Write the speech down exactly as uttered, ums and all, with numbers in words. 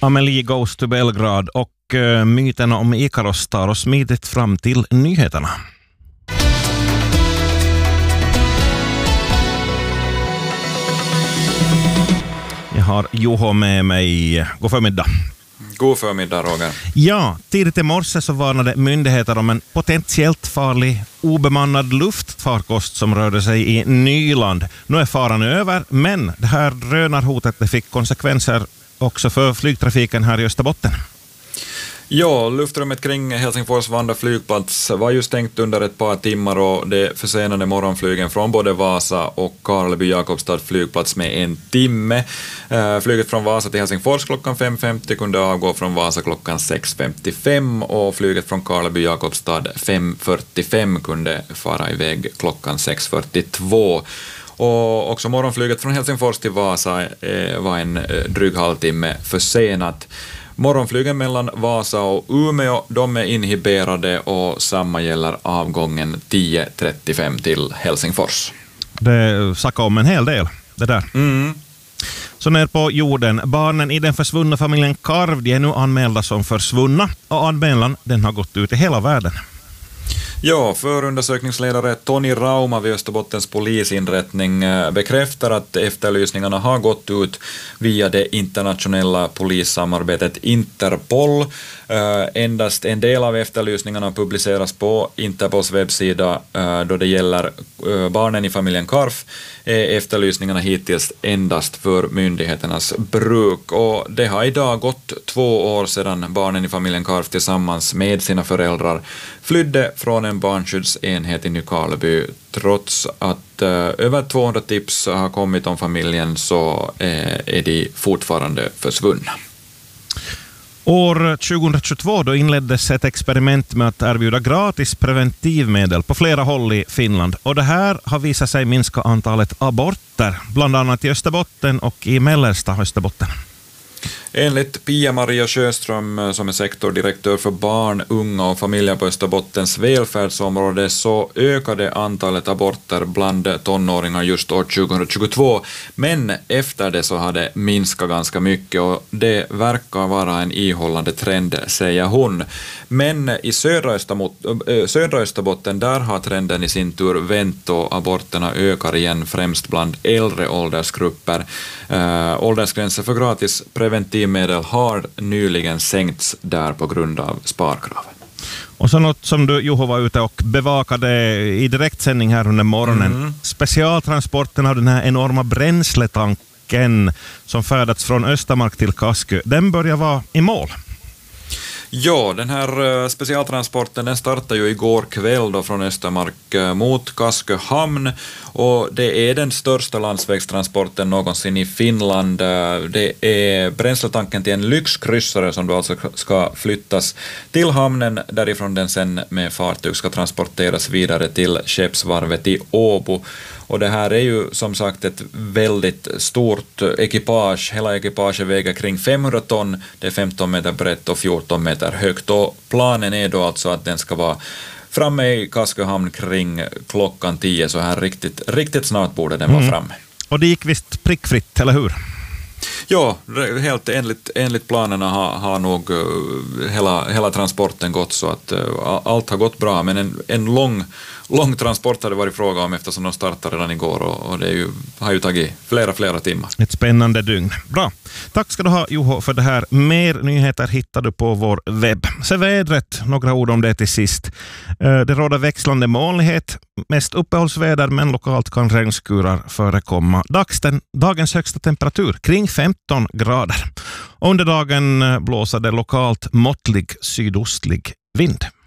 Amelie goes to Belgrad och uh, myterna om Ikaros tar oss smidigt fram till nyheterna. Jag har Juho med mig. God förmiddag. God förmiddag, Roger. Ja, tidigt i morse så varnade myndigheter om en potentiellt farlig obemannad luftfarkost som rörde sig i Nyland. Nu är faran över, men det här drönarhotet det fick konsekvenser också för flygtrafiken här i Österbotten. Ja, luftrummet kring Helsingfors Vanda flygplats var ju stängt under ett par timmar och det försenade morgonflygen från både Vasa och Karleby-Jakobstad flygplats med en timme. Eh, flyget från Vasa till Helsingfors klockan fem femtio kunde avgå från Vasa klockan sex femtiofem och flyget från Karleby-Jakobstad fem fyrtiofem kunde fara iväg klockan sex fyrtiotvå. Och också morgonflyget från Helsingfors till Vasa eh, var en eh, dryg halvtimme försenat. Morgonflygen mellan Vasa och Umeå, de är inhiberade och samma gäller avgången tio trettiofem till Helsingfors. Det sackar om en hel del, det där. Mm. Så ner på jorden, barnen i den försvunna familjen Karv, de är nu anmälda som försvunna och anmälan den har gått ut i hela världen. Ja, förundersökningsledare Tony Rauma vid Österbottens polisinrättning bekräftar att efterlysningarna har gått ut via det internationella polissamarbetet Interpol. Uh, endast en del av efterlysningarna publiceras på Interpols webbsida uh, då det gäller uh, barnen i familjen Karf. Är efterlysningarna hittills endast för myndigheternas bruk och det har idag gått två år sedan barnen i familjen Karf tillsammans med sina föräldrar flydde från en barnskyddsenhet i Nykarleby. Trots att uh, över tvåhundra tips har kommit om familjen så uh, är de fortfarande försvunna. År tjugohundratjugotvå då inleddes ett experiment med att erbjuda gratis preventivmedel på flera håll i Finland. Och det här har visat sig minska antalet aborter, bland annat i Österbotten och i mellersta Österbotten. Enligt Pia-Maria Sjöström som är sektordirektör för barn, unga och familjer på Österbottens välfärdsområde så ökade antalet aborter bland tonåringar just år tjugohundratjugotvå. Men efter det så har det minskat ganska mycket och det verkar vara en ihållande trend, säger hon. Men i södra, södra Österbotten där har trenden i sin tur vänt och aborterna ökar igen främst bland äldre åldersgrupper. Äh, åldersgränser för gratis preventiv medel har nyligen sänkts där på grund av sparkraven. Och så något som du, Juho, var ute och bevakade i direktsändning här under morgonen. Mm. Specialtransporten av den här enorma bränsletanken som färdats från Östermark till Kaskö, den börjar vara i mål. Ja, den här specialtransporten den startade ju igår kväll då från Östermark mot Kaskö hamn och det är den största landsvägstransporten någonsin i Finland. Det är bränsletanken till en lyxkryssare som då alltså ska flyttas till hamnen, därifrån den sen med fartyg ska transporteras vidare till skeppsvarvet i Åbo. Och det här är ju som sagt ett väldigt stort ekipage. Hela ekipaget väger kring femhundra ton, det är femton meter brett och fjorton meter högt. Och planen är då alltså att den ska vara framme i Kaskö hamn kring klockan tio, så här riktigt, riktigt snart borde den vara mm. framme. Och det gick visst prickfritt, eller hur? Ja, helt enligt, enligt planerna har, har nog uh, hela, hela transporten gått så att uh, allt har gått bra, men en, en lång, lång transport har det varit fråga om eftersom de startade redan igår och, och det är ju, har ju tagit flera, flera timmar. Ett spännande dygn. Bra. Tack ska du ha, Juho, för det här. Mer nyheter hittar du på vår webb. Så vädret, några ord om det till sist. Uh, det råder växlande molnighet, mest uppehållsväder, men lokalt kan regnskurar förekomma. Dagen, dagens högsta temperatur kring femton grader. Under dagen blåser det lokalt måttlig sydostlig vind.